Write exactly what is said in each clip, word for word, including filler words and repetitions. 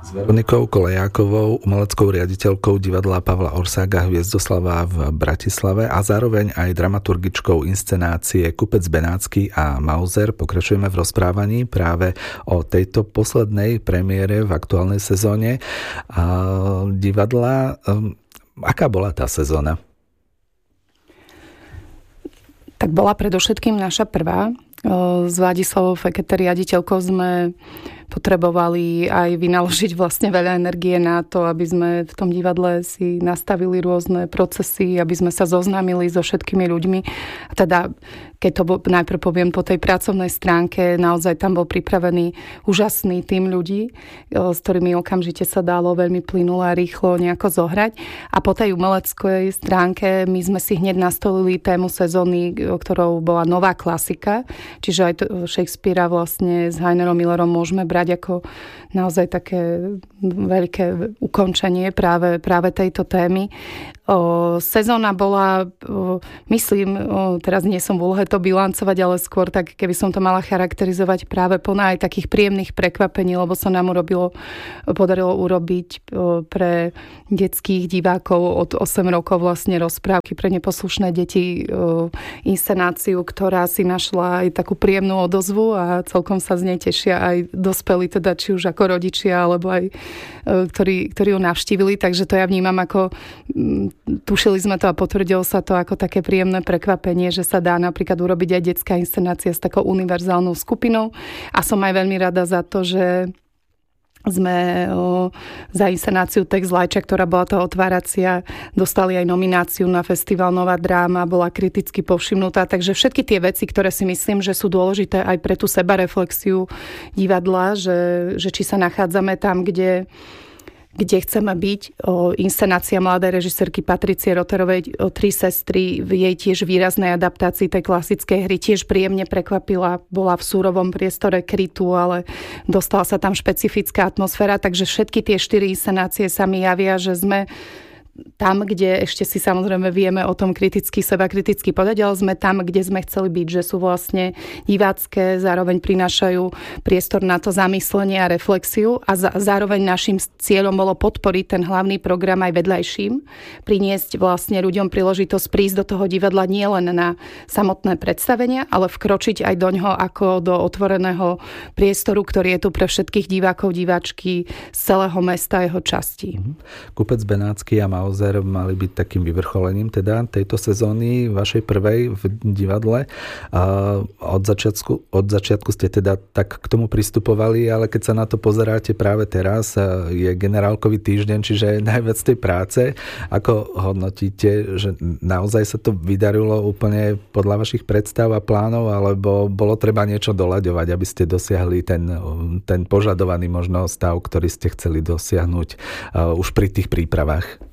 S Veronikou Kolejákovou, umeleckou riaditeľkou divadla Pavla Orsága Hviezdoslava v Bratislave a zároveň aj dramaturgičkou inscenácie Kupec Benátsky a Mauser pokračujeme v rozprávaní práve o tejto poslednej premiére v aktuálnej sezóne divadla. Aká bola tá sezóna? Tak bola predovšetkým naša prvá. S Vladislavou Fekete, riaditeľkou, sme potrebovali aj vynaložiť vlastne veľa energie na to, aby sme v tom divadle si nastavili rôzne procesy, aby sme sa zoznámili so všetkými ľuďmi. A teda, keď to bol, najprv poviem po tej pracovnej stránke, naozaj tam bol pripravený úžasný tím ľudí, s ktorými okamžite sa dalo veľmi plynulo a rýchlo nejako zohrať. A po tej umeleckej stránke my sme si hneď nastolili tému sezóny, ktorou bola nová klasika. Čiže aj Shakespearea vlastne s Heinerom Millerom môžeme brať ako naozaj také veľké ukončenie práve, práve tejto témy. O, sezóna bola, o, myslím, o, teraz nie som v úlohe to bilancovať, ale skôr tak, keby som to mala charakterizovať, práve plná aj takých príjemných prekvapení, lebo sa nám urobilo, podarilo urobiť o, pre detských divákov od osem rokov vlastne rozprávky pre neposlušné deti, o, inscenáciu, ktorá si našla aj takú príjemnú odozvu a celkom sa z nej tešia aj dospelí, teda či už ako rodičia, alebo aj o, ktorí, ktorí ju navštívili, takže to ja vnímam ako tušili sme to a potvrdilo sa to ako také príjemné prekvapenie, že sa dá napríklad urobiť aj detská inscenácia s takou univerzálnou skupinou. A som aj veľmi rada za to, že sme o, za inscenáciu Text Lajča, ktorá bola to otváracia, dostali aj nomináciu na festival Nová dráma, bola kriticky povšimnutá. Takže všetky tie veci, ktoré si myslím, že sú dôležité aj pre tú sebareflexiu divadla, že, že či sa nachádzame tam, kde kde chceme byť. O, inscenácia mladej režisérky Patricie Roterovej o Tri sestry v jej tiež výraznej adaptácii tej klasickej hry tiež príjemne prekvapila. Bola v súrovom priestore krytu, ale dostala sa tam špecifická atmosféra, takže všetky tie štyri inscenácie sa mi javia, že sme tam, kde ešte si samozrejme vieme o tom kriticky, seba kriticky podať, ale sme tam, kde sme chceli byť, že sú vlastne divácké, zároveň prinášajú priestor na to zamyslenie a reflexiu a za, zároveň našim cieľom bolo podporiť ten hlavný program aj vedľajším, priniesť vlastne ľuďom príležitosť prísť do toho divadla nie len na samotné predstavenia, ale vkročiť aj do ňoho ako do otvoreného priestoru, ktorý je tu pre všetkých divákov, diváčky z celého mesta, jeho častí. Kupec Benátsky a Mauser mali byť takým vyvrcholením teda tejto sezóny vašej prvej v divadle. A od začiatku, od začiatku ste teda tak k tomu pristupovali, ale keď sa na to pozeráte práve teraz, je generálkový týždeň, čiže najviac tej práce. Ako hodnotíte, že naozaj sa to vydarilo úplne podľa vašich predstav a plánov, alebo bolo treba niečo doľaďovať, aby ste dosiahli ten, ten požadovaný možno stav, ktorý ste chceli dosiahnuť uh, už pri tých prípravách?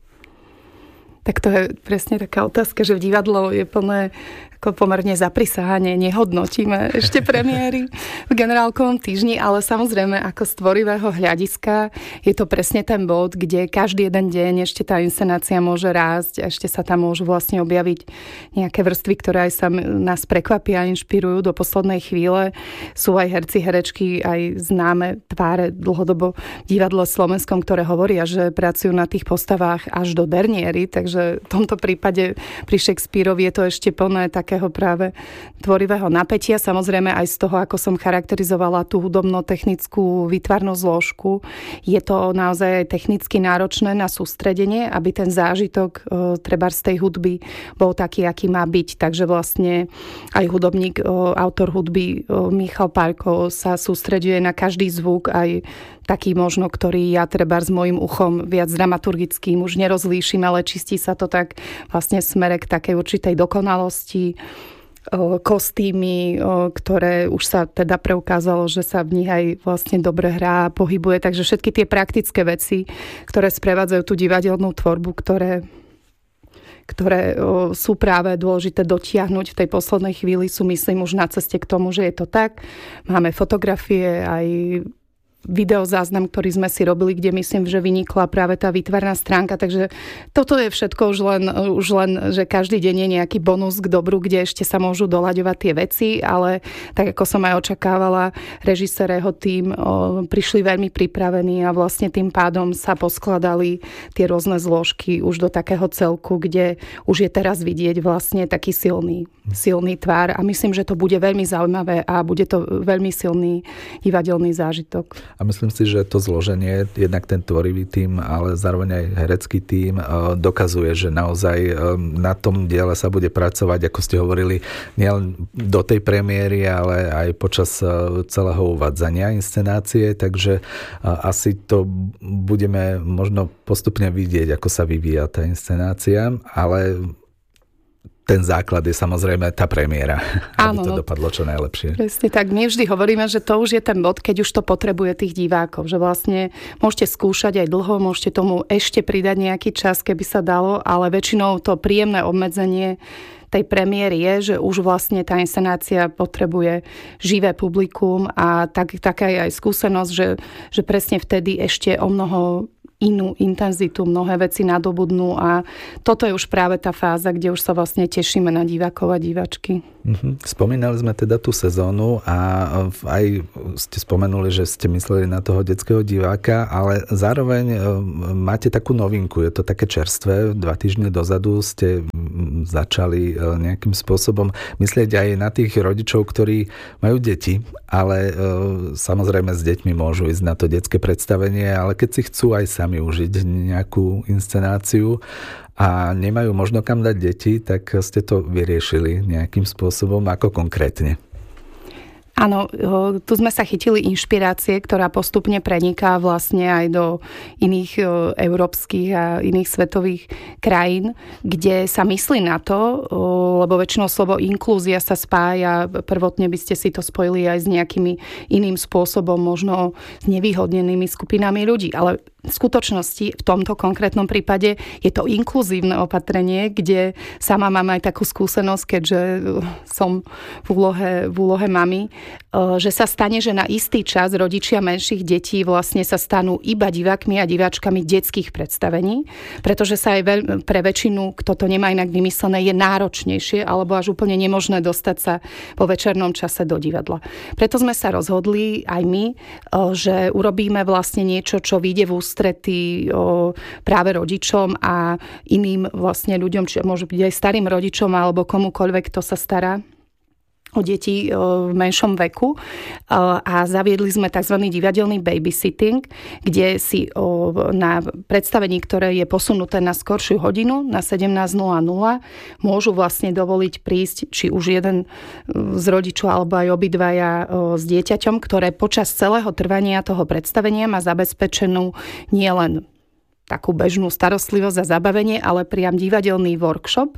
Tak to je presne taká otázka, že v divadlo je plné ako pomerne zaprisahanie, nehodnotíme ešte premiéry v generálkovom týždni, ale samozrejme ako z tvorivého hľadiska je to presne ten bod, kde každý jeden deň ešte tá inscenácia môže rásť a ešte sa tam môžu vlastne objaviť nejaké vrstvy, ktoré aj sa nás prekvapia a inšpirujú do poslednej chvíle. Sú aj herci, herečky, aj známe tváre dlhodobo v divadle slovenskom, ktoré hovoria, že pracujú na tých postavách až do derniéry, takže v tomto prípade pri Shakespeareovi je to ešte plné také práve tvorivého napätia. Samozrejme aj z toho, ako som charakterizovala tú hudobno-technickú výtvarnú zložku, je to naozaj technicky náročné na sústredenie, aby ten zážitok e, trebárs z tej hudby bol taký, aký má byť. Takže vlastne aj hudobník, e, autor hudby e, Michal Pálko sa sústreďuje na každý zvuk, aj taký možno, ktorý ja trebárs s mojím uchom viac dramaturgickým už nerozlíšim, ale čistí sa to tak vlastne smere k takej určitej dokonalosti, kostýmy, ktoré už sa teda preukázalo, že sa v nich aj vlastne dobre hrá a pohybuje. Takže všetky tie praktické veci, ktoré sprevádzajú tú divadelnú tvorbu, ktoré, ktoré sú práve dôležité dotiahnuť v tej poslednej chvíli, sú myslím už na ceste k tomu, že je to tak. Máme fotografie aj videozáznam, ktorý sme si robili, kde myslím, že vynikla práve tá výtvarná stránka, takže toto je všetko už len, už len, že každý deň je nejaký bonus k dobru, kde ešte sa môžu doľaďovať tie veci, ale tak ako som aj očakávala, režisér, jeho tím o, prišli veľmi pripravení a vlastne tým pádom sa poskladali tie rôzne zložky už do takého celku, kde už je teraz vidieť vlastne taký silný, silný tvár a myslím, že to bude veľmi zaujímavé a bude to veľmi silný divadelný zážitok. A myslím si, že to zloženie, jednak ten tvorivý tím, ale zároveň aj herecký tím dokazuje, že naozaj na tom diele sa bude pracovať, ako ste hovorili, nielen do tej premiéry, ale aj počas celého uvádzania inscenácie, takže asi to budeme možno postupne vidieť, ako sa vyvíja tá inscenácia, ale ten základ je samozrejme tá premiéra, aby to dopadlo čo najlepšie. Presne tak. My vždy hovoríme, že to už je ten bod, keď už to potrebuje tých divákov. Že vlastne môžete skúšať aj dlho, môžete tomu ešte pridať nejaký čas, keby sa dalo, ale väčšinou to príjemné obmedzenie tej premiéry je, že už vlastne tá inscenácia potrebuje živé publikum a tak, taká je aj skúsenosť, že, že presne vtedy ešte o mnoho inú intenzitu, mnohé veci nadobudnú a toto je už práve tá fáza, kde už sa vlastne tešíme na divákov a diváčky. Mm-hmm. Spomínali sme teda tú sezónu a aj ste spomenuli, že ste mysleli na toho detského diváka, ale zároveň máte takú novinku, je to také čerstvé, dva týždne dozadu ste začali nejakým spôsobom myslieť aj na tých rodičov, ktorí majú deti, ale samozrejme s deťmi môžu ísť na to detské predstavenie, ale keď si chcú aj sami užiť nejakú inscenáciu a nemajú možno kam dať deti, tak ste to vyriešili nejakým spôsobom, ako konkrétne? Áno, tu sme sa chytili inšpirácie, ktorá postupne preniká vlastne aj do iných európskych a iných svetových krajín, kde sa myslí na to, lebo väčšinou slovo inklúzia sa spája, prvotne by ste si to spojili aj s nejakými iným spôsobom, možno s nevýhodnenými skupinami ľudí, ale v skutočnosti v tomto konkrétnom prípade je to inkluzívne opatrenie, kde sama mám aj takú skúsenosť, keďže som v úlohe, v úlohe mami, že sa stane, že na istý čas rodičia menších detí vlastne sa stanú iba divákmi a diváčkami detských predstavení, pretože sa aj veľ, pre väčšinu, kto to nemá inak vymyslené, je náročnejšie alebo až úplne nemožné dostať sa po večernom čase do divadla. Preto sme sa rozhodli aj my, že urobíme vlastne niečo, čo vyjde v ústretí práve rodičom a iným vlastne ľuďom, či môže byť aj starým rodičom alebo komukoľvek, kto sa stará o deti v menšom veku a zaviedli sme tzv. Divadelný babysitting, kde si na predstavení, ktoré je posunuté na skoršiu hodinu, na sedemnásť nula nula, môžu vlastne dovoliť prísť či už jeden z rodičov alebo aj obidvaja s dieťaťom, ktoré počas celého trvania toho predstavenia má zabezpečenú nielen takú bežnú starostlivosť a zabavenie, ale priam divadelný workshop,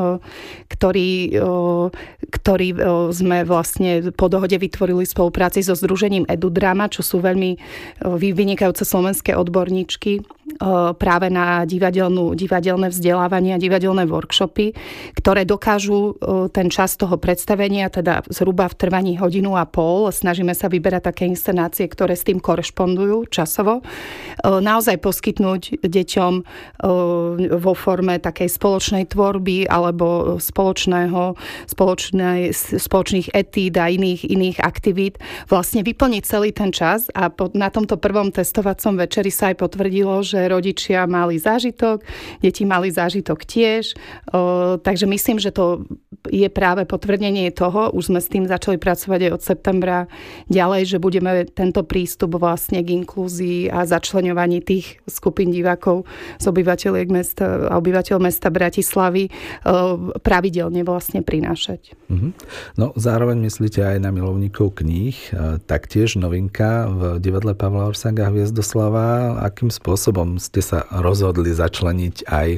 ktorý, ktorý sme vlastne po dohode vytvorili v spolupráci so združením EduDrama, čo sú veľmi vynikajúce slovenské odborníčky práve na divadelnú, divadelné vzdelávanie a divadelné workshopy, ktoré dokážu ten čas toho predstavenia, teda zhruba v trvaní hodinu a pol, snažíme sa vyberať také inscenácie, ktoré s tým korešpondujú časovo, naozaj poskytnúť deťom vo forme takej spoločnej tvorby alebo spoločného, spoločnej, spoločných etíd a iných, iných aktivít vlastne vyplniť celý ten čas a po, na tomto prvom testovacom večeri sa aj potvrdilo, že rodičia mali zážitok, deti mali zážitok tiež, o, takže myslím, že to je práve potvrdenie toho, už sme s tým začali pracovať aj od septembra ďalej, že budeme tento prístup vlastne k inklúzii a začleňovaní tých skupín divákov z obyvateľiek mesta, obyvateľ mesta Bratislavy pravidelne vlastne prinášať. Mm-hmm. No zároveň myslíte aj na milovníkov kníh, taktiež novinka v divadle Pavla Orsága Hviezdoslava. Akým spôsobom ste sa rozhodli začleniť aj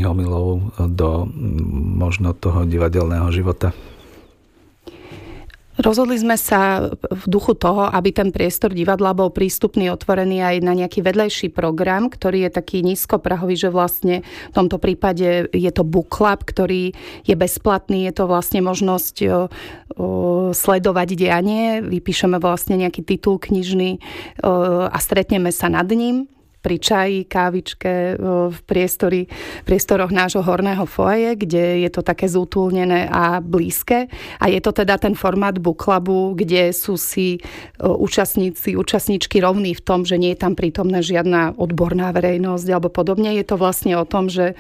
knihomilov do možno toho divadelného života? Rozhodli sme sa v duchu toho, aby ten priestor divadla bol prístupný, otvorený aj na nejaký vedlejší program, ktorý je taký nízkoprahový, že vlastne v tomto prípade je to book club, ktorý je bezplatný, je to vlastne možnosť o, o, sledovať dianie, vypíšeme vlastne nejaký titul knižný o, a stretneme sa nad ním pri čaji, kávičke v priestori, priestoroch nášho horného foaje, kde je to také zútulnené a blízke. A je to teda ten formát book clubu, kde sú si účastníci, účastníčky rovní v tom, že nie je tam prítomná žiadna odborná verejnosť alebo podobne. Je to vlastne o tom, že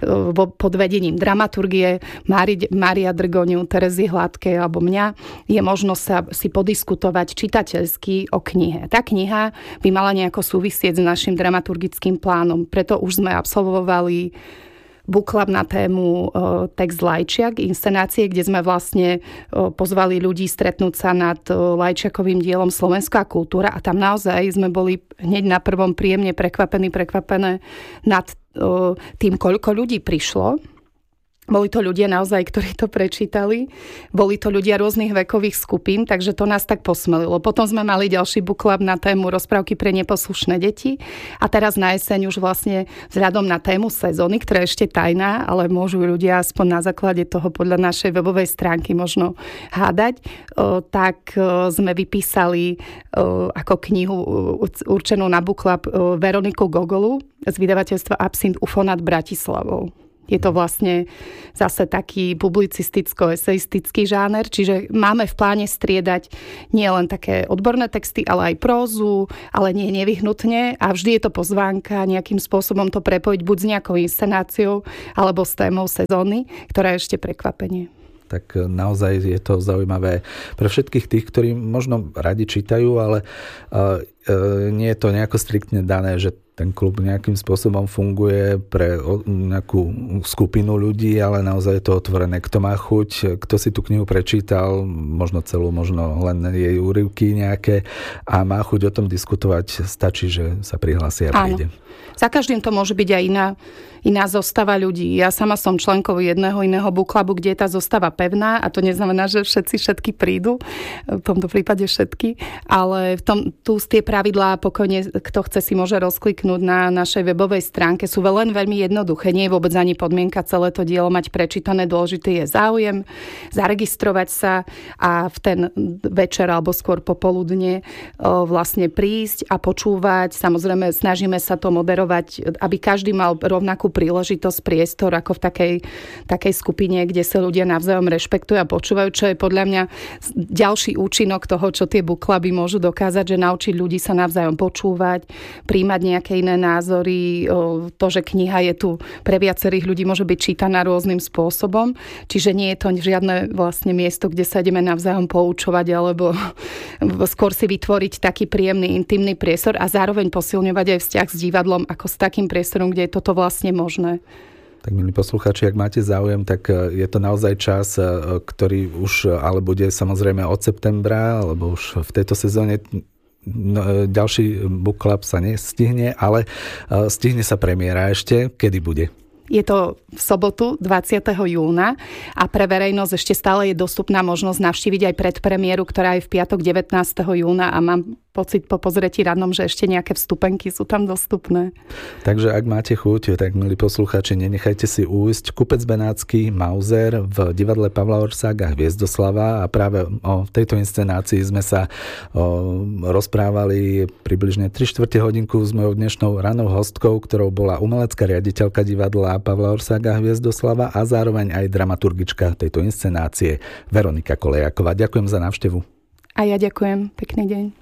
pod vedením dramaturgie Mária Drgoniu, Terezy Hladkej alebo mňa je možnosť sa si podiskutovať čitateľsky o knihe. Tá kniha by mala nejako súvisieť s našim dramaturgickým dramaturgickým plánom. Preto už sme absolvovali book club na tému Text Lajčiak, inscenácie, kde sme vlastne pozvali ľudí stretnúť sa nad Lajčiakovým dielom Slovenská kultúra a tam naozaj sme boli hneď na prvom príjemne prekvapení, prekvapené nad tým, koľko ľudí prišlo. Boli to ľudia naozaj, ktorí to prečítali. Boli to ľudia rôznych vekových skupín, takže to nás tak posmelilo. Potom sme mali ďalší book club na tému rozprávky pre neposlušné deti. A teraz na jeseň už vlastne vzhľadom na tému sezóny, ktorá je ešte tajná, ale môžu ľudia aspoň na základe toho podľa našej webovej stránky možno hádať, tak sme vypísali ako knihu určenú na book club Veroniku Gogolu z vydavateľstva Absint UFO nad Bratislavou. Je to vlastne zase taký publicisticko-eseistický žáner, čiže máme v pláne striedať nie len také odborné texty, ale aj prózu, ale nie nevyhnutne a vždy je to pozvánka nejakým spôsobom to prepojiť buď s nejakou inscenáciou alebo s témou sezóny, ktorá je ešte prekvapenie. Tak naozaj je to zaujímavé pre všetkých tých, ktorí možno radi čítajú, ale uh, uh, nie je to nejako striktne dané, že ten klub nejakým spôsobom funguje pre nejakú skupinu ľudí, ale naozaj je to otvorené. Kto má chuť, kto si tú knihu prečítal, možno celú, možno len jej úryvky nejaké a má chuť o tom diskutovať, stačí, že sa prihlási a príde. Za každým to môže byť aj iná, iná zostava ľudí. Ja sama som členkou jedného iného book clubu, kde je tá zostava pevná a to neznamená, že všetci všetky prídu, v tomto prípade všetky, ale v tom, tu tie pravidlá pokojne, kto chce si môže rozkliknúť na našej webovej stránke, sú len veľmi jednoduché. Nie je vôbec ani podmienka celé to dielo mať prečítané, dôležitý je záujem, zaregistrovať sa a v ten večer alebo skôr popoludne vlastne prísť a počúvať. Samozrejme, snažíme sa to moderovať, aby každý mal rovnakú príležitosť, priestor ako v takej, takej skupine, kde sa ľudia navzájom rešpektujú a počúvajú, čo je podľa mňa ďalší účinok toho, čo tie book cluby môžu dokázať, že naučiť ľudí sa navzájom počúvať, príjmať nejaké iné názory, to, že kniha je tu pre viacerých ľudí môže byť čítaná rôznym spôsobom, čiže nie je to žiadne vlastne miesto, kde sa ideme navzájom poučovať alebo skôr si vytvoriť taký príjemný, intimný priestor a zároveň posilňovať aj vzťah s divadlom ako s takým priestorom, kde je toto vlastne možné. Tak milí poslucháči, ak máte záujem, tak je to naozaj čas, ktorý už ale bude samozrejme od septembra, alebo už v tejto sezóne no, ďalší book club sa nestihne, ale stihne sa premiéra ešte. Kedy bude? Je to v sobotu dvadsiateho júna a pre verejnosť ešte stále je dostupná možnosť navštíviť aj predpremiéru, ktorá je v piatok devätnásteho júna a mám pocit po pozretí radnom, že ešte nejaké vstupenky sú tam dostupné. Takže ak máte chuť, tak milí poslucháči, nenechajte si újsť. Kupec Benátsky, Mauser v divadle Pavla Orsága Hviezdoslava a práve o tejto inscenácii sme sa o, rozprávali približne tri štvrte hodinku s mojou dnešnou ranou hostkou, ktorou bola umelecká riaditeľka divadla Pavla Orsága Hviezdoslava a zároveň aj dramaturgička tejto inscenácie Veronika Kolejáková. Ďakujem za návštevu. A ja ďakujem. Pekný deň.